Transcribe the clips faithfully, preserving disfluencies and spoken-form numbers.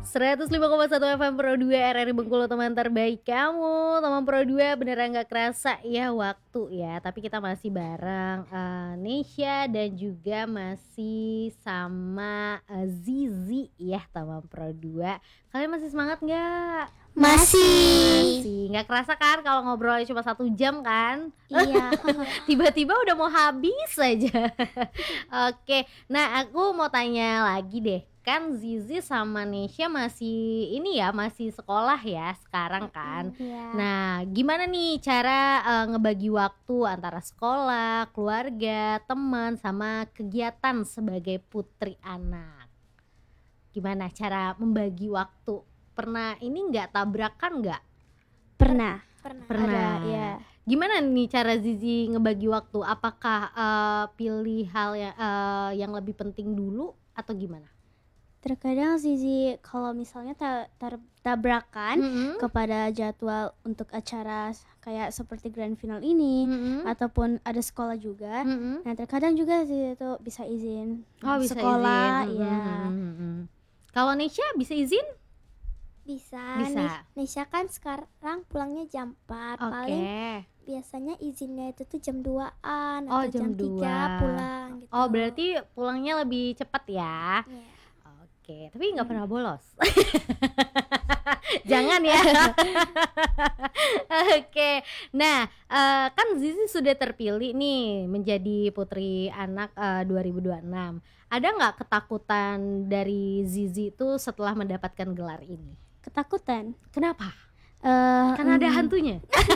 seratus lima koma satu F M Pro dua R R I Bengkulu, teman terbaik kamu. Teman Pro dua, beneran gak kerasa ya waktu ya. Tapi kita masih bareng uh, Nesya dan juga masih sama uh, Zizi ya, teman Pro dua. Kalian masih semangat gak? Masih. Masih. Gak kerasa kan kalau ngobrol cuma satu jam kan? Iya. Tiba-tiba udah mau habis aja. Oke, nah aku mau tanya lagi deh. Kan Zizi sama Nesya masih ini ya, masih sekolah ya sekarang kan. Iya. Nah, gimana nih cara uh, ngebagi waktu antara sekolah, keluarga, teman, sama kegiatan sebagai putri anak? Gimana cara membagi waktu? Pernah ini nggak tabrakan nggak? Pernah. Pernah. Pernah. Ada, ya. Gimana nih cara Zizi ngebagi waktu? Apakah uh, pilih hal yang uh, yang lebih penting dulu atau gimana? Terkadang Zizi kalau misalnya ta- tar- tabrakan Mm-hmm. kepada jadwal untuk acara kayak seperti grand final ini Mm-hmm. ataupun ada sekolah juga. Mm-hmm. Nah, terkadang juga Zizi itu bisa izin Oh, bisa sekolah, izin. ya. Mm-hmm. Kalau Nesya bisa izin? Bisa. Bisa. Nis- Nisha kan sekarang pulangnya jam empat. Oke. Paling biasanya izinnya itu tuh jam duaan Oh, atau jam jam tiga dua. pulang gitu. Oh, berarti pulangnya lebih cepat ya? Iya. Oke, tapi nggak pernah bolos. Jangan ya. Oke, nah uh, kan Zizi sudah terpilih nih menjadi putri anak uh, dua ribu dua puluh enam. Ada nggak ketakutan dari Zizi itu setelah mendapatkan gelar ini? Ketakutan. Kenapa? Eh, Karena ada mm, hantunya.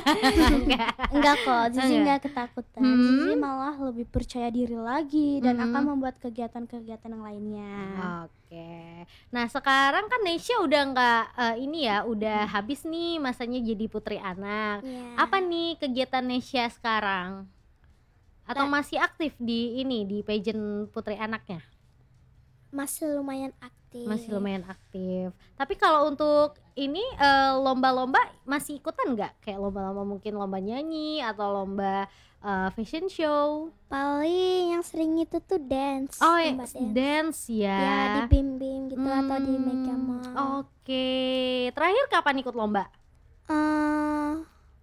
Enggak kok, Zizi Enggak. enggak ketakutan. Hmm. Zizi malah lebih percaya diri lagi dan Hmm. akan membuat kegiatan-kegiatan yang lainnya. Oke. Nah, sekarang kan Nesya udah nggak uh, ini ya, udah habis nih masanya jadi putri anak. Iya. Apa nih kegiatan Nesya sekarang? Atau Nah. masih aktif di ini di pageant putri anaknya? Masih lumayan aktif. Masih lumayan aktif. Tapi kalau untuk ini eh, lomba-lomba masih ikutan nggak? Kayak lomba-lomba mungkin lomba nyanyi atau lomba eh, fashion show? Paling yang sering itu tuh dance. Oh, ya, lomba dance. dance ya. Ya di bim-bim gitu atau di Hmm, Mega Mall. Oke. Terakhir kapan ikut lomba? Eh,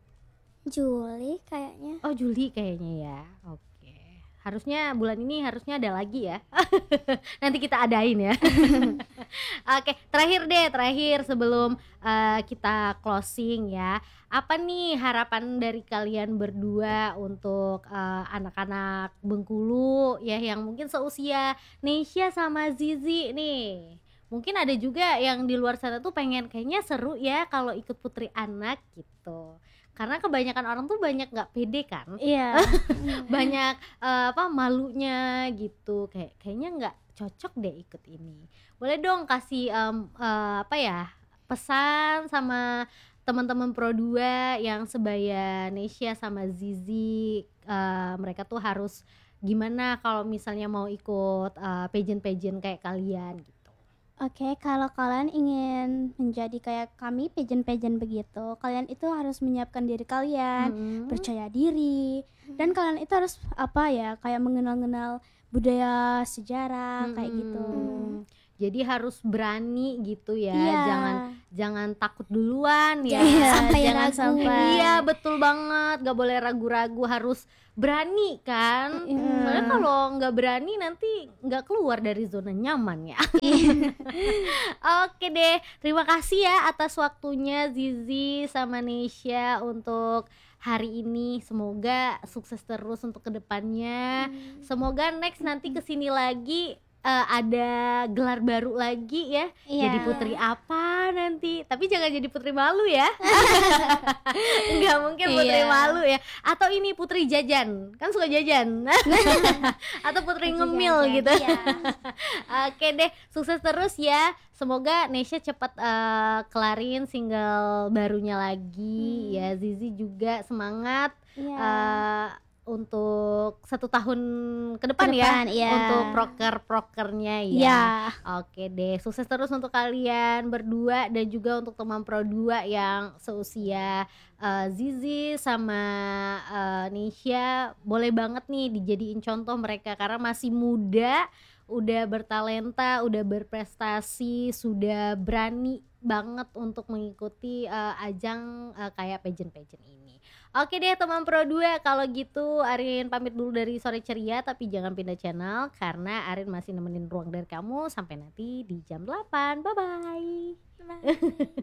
Juli kayaknya. Oh, Juli kayaknya ya. Oke. Harusnya bulan ini harusnya ada lagi ya. Nanti kita adain ya. Oke, terakhir deh, terakhir sebelum uh, kita closing ya. Apa nih harapan dari kalian berdua untuk uh, anak-anak Bengkulu ya yang mungkin seusia Nesya sama Zizi nih. Mungkin ada juga yang di luar sana tuh pengen kayaknya seru ya kalau ikut putri anak gitu. Karena kebanyakan orang tuh banyak nggak pede kan, Iya. banyak eh, apa malunya gitu, kayak kayaknya nggak cocok deh ikut ini. Boleh dong kasih em, eh, apa ya pesan sama teman-teman Pro dua yang sebaya Nesya sama Zizi, eh, mereka tuh harus gimana kalau misalnya mau ikut eh, pageant-pageant kayak kalian gitu. Oke, kalau kalian ingin menjadi kayak kami pageant-pageant begitu, kalian itu harus menyiapkan diri kalian, Mm-mm. percaya diri, dan kalian itu harus apa ya, kayak mengenal-kenal budaya, sejarah kayak gitu. Mm-mm. Jadi harus berani gitu ya, Iya. jangan jangan takut duluan ya. Jangan sampai Jangan ragu. sampai. Iya, betul banget, gak boleh ragu-ragu, harus berani kan. Iya. Soalnya kalau nggak berani nanti nggak keluar dari zona nyaman ya. Oke deh, terima kasih ya atas waktunya Zizi sama Nesya untuk hari ini. Semoga sukses terus untuk kedepannya. Semoga next nanti kesini lagi eh, ada gelar baru lagi ya. Iya. Jadi putri apa nanti? Tapi jangan jadi putri malu ya. Nggak mungkin putri Iya. malu ya. Atau ini putri jajan, kan suka jajan. Atau putri Putri ngemil jajan, gitu. iya. Oke deh, sukses terus ya. Semoga Nesya cepat eh, kelarin single barunya lagi ya. Zizi juga semangat Iya. eh, untuk satu tahun ke depan, Ke ya, depan, iya. untuk proker-prokernya ya. Iya. Oke deh, sukses terus untuk kalian berdua dan juga untuk teman Pro dua yang seusia eh, Zizi sama eh, Nesya. Boleh banget nih dijadiin contoh mereka karena masih muda, udah bertalenta, udah berprestasi, sudah berani banget untuk mengikuti uh, ajang uh, kayak pageant-pageant ini. Oke deh teman Pro dua, kalau gitu Arin pamit dulu dari Sore Ceria, tapi jangan pindah channel karena Arin masih nemenin ruang dari kamu sampai nanti di jam delapan. Bye bye. Bye.